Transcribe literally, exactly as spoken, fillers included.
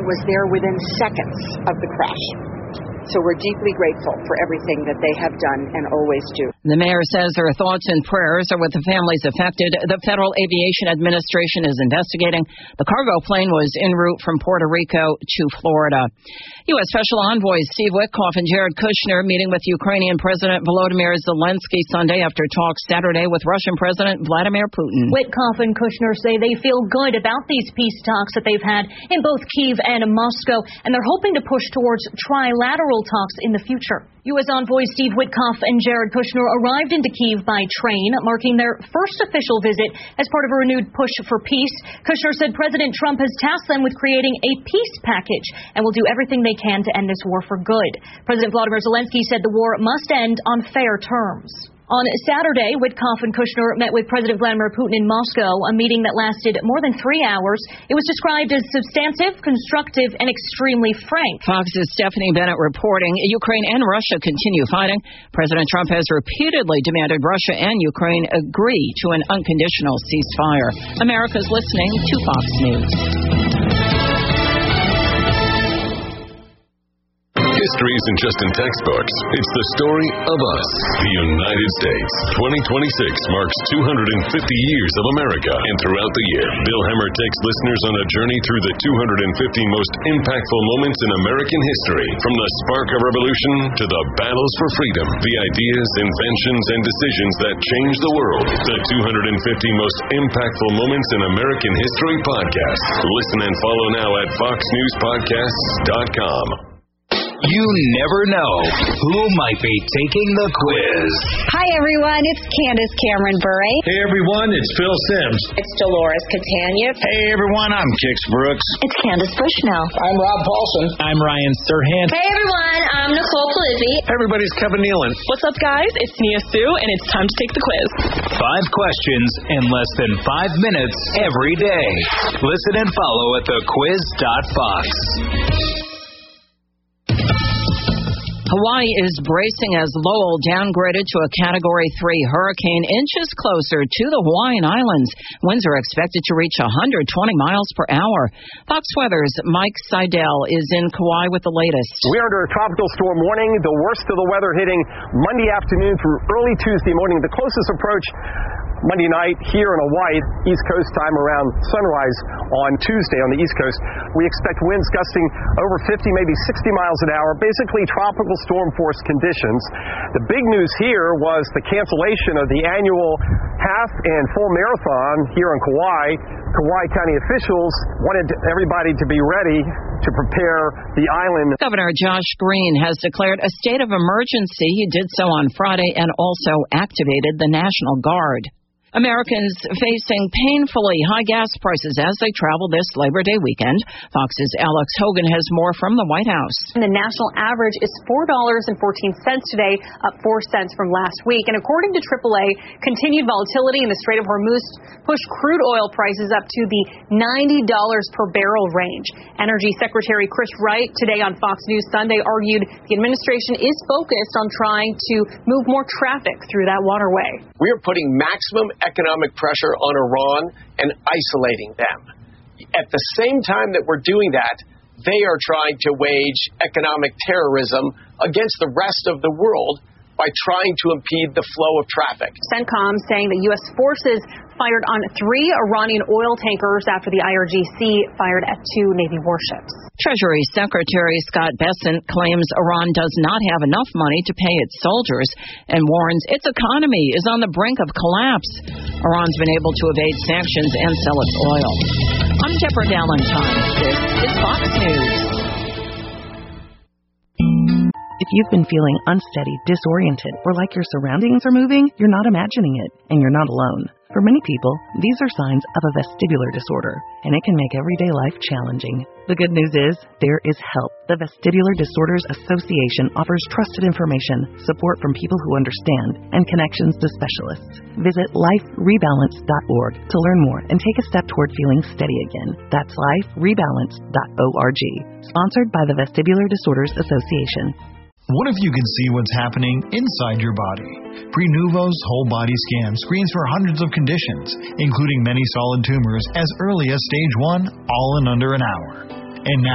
was there within seconds of the crash. So we're deeply grateful for everything that they have done and always do. The mayor says her thoughts and prayers are with the families affected. The Federal Aviation Administration is investigating. The cargo plane was en route from Puerto Rico to Florida. U S. Special Envoys Steve Witkoff and Jared Kushner meeting with Ukrainian President Volodymyr Zelensky Sunday after talks Saturday with Russian President Vladimir Putin. Witkoff and Kushner say they feel good about these peace talks that they've had in both Kyiv and Moscow, and they're hoping to push towards trilateral talks in the future. U S. envoys Steve Witkoff and Jared Kushner arrived into Kyiv by train, marking their first official visit as part of a renewed push for peace. Kushner said President Trump has tasked them with creating a peace package and will do everything they can to end this war for good. President Volodymyr Zelensky said the war must end on fair terms. On Saturday, Witkoff and Kushner met with President Vladimir Putin in Moscow, a meeting that lasted more than three hours. It was described as substantive, constructive, and extremely frank. Fox's Stephanie Bennett reporting Ukraine and Russia continue fighting. President Trump has repeatedly demanded Russia and Ukraine agree to an unconditional ceasefire. America's listening to Fox News. History isn't just in textbooks. It's the story of us, the United States. twenty twenty-six marks two hundred fifty years of America, and throughout the year, Bill Hemmer takes listeners on a journey through the two hundred fifty most impactful moments in American history, from the spark of revolution to the battles for freedom, the ideas, inventions, and decisions that changed the world. The two hundred fifty most impactful moments in American history podcast. Listen and follow now at fox news podcasts dot com. You never know who might be taking the quiz. Hi, everyone. It's Candace Cameron Bure. Hey, everyone. It's Phil Sims. It's Dolores Catania. Hey, everyone. I'm Kix Brooks. It's Candace Bushnell. I'm Rob Paulson. I'm Ryan Serhant. Hey, everyone. I'm Nicole Polizzi. Hey, everybody's Kevin Nealon. What's up, guys? It's Nia Sue, and it's time to take the quiz. Five questions in less than five minutes every day. Listen and follow at the quiz dot fox. Hawaii is bracing as Lowell, downgraded to a Category three hurricane, inches closer to the Hawaiian Islands. Winds are expected to reach one hundred twenty miles per hour. Fox Weather's Mike Seidel is in Kauai with the latest. We are under a tropical storm warning, the worst of the weather hitting Monday afternoon through early Tuesday morning. The closest approach Monday night here in Hawaii, East Coast time around sunrise on Tuesday on the East Coast. We expect winds gusting over fifty, maybe sixty miles an hour, basically tropical storm force conditions. The big news here was the cancellation of the annual half and full marathon here in Kauai. Kauai County officials wanted everybody to be ready to prepare the island. Governor Josh Green has declared a state of emergency. He did so on Friday and also activated the National Guard. Americans facing painfully high gas prices as they travel this Labor Day weekend. Fox's Alex Hogan has more from the White House. The national average is four dollars and fourteen cents today, up four cents from last week. And according to triple A, continued volatility in the Strait of Hormuz pushed crude oil prices up to the ninety dollars per barrel range. Energy Secretary Chris Wright today on Fox News Sunday argued the administration is focused on trying to move more traffic through that waterway. We are putting maximum economic pressure on Iran and isolating them. At the same time that we're doing that, they are trying to wage economic terrorism against the rest of the world by trying to impede the flow of traffic. CENTCOM saying that U S forces fired on three Iranian oil tankers after the I R G C fired at two Navy warships. Treasury Secretary Scott Bessent claims Iran does not have enough money to pay its soldiers and warns its economy is on the brink of collapse. Iran's been able to evade sanctions and sell its oil. I'm Deborah Valentine. This is Fox News. If you've been feeling unsteady, disoriented, or like your surroundings are moving, you're not imagining it, and you're not alone. For many people, these are signs of a vestibular disorder, and it can make everyday life challenging. The good news is, there is help. The Vestibular Disorders Association offers trusted information, support from people who understand, and connections to specialists. Visit life rebalance dot org to learn more and take a step toward feeling steady again. That's life rebalance dot org. Sponsored by the Vestibular Disorders Association. What if you can see what's happening inside your body? Prenuvo's whole body scan screens for hundreds of conditions, including many solid tumors as early as stage one, all in under an hour. And now